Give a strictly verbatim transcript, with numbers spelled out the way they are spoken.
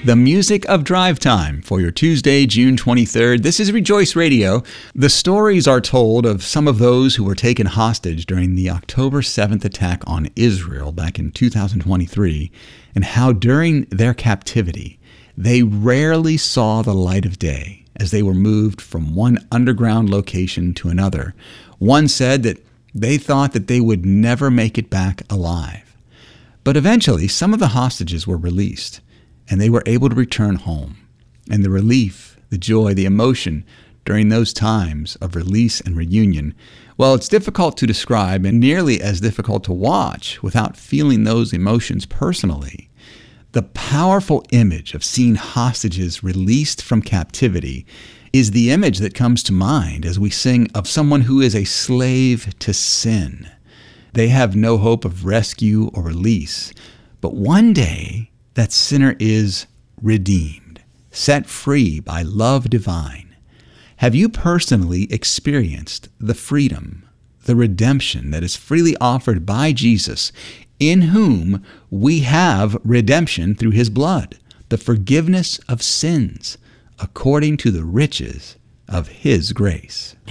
The music of drive time for your Tuesday, June twenty-third. This is Rejoice Radio. The stories are told of some of those who were taken hostage during the October seventh attack on Israel back in two thousand twenty-three, and how during their captivity, they rarely saw the light of day as they were moved from one underground location to another. One said that they thought that they would never make it back alive. But eventually, some of the hostages were released, and they were able to return home. And the relief, the joy, the emotion during those times of release and reunion, well, it's difficult to describe and nearly as difficult to watch without feeling those emotions personally. The powerful image of seeing hostages released from captivity is the image that comes to mind as we sing of someone who is a slave to sin. They have no hope of rescue or release, but one day that sinner is redeemed, set free by love divine. Have you personally experienced the freedom, the redemption that is freely offered by Jesus, in whom we have redemption through his blood, the forgiveness of sins, according to the riches of his grace?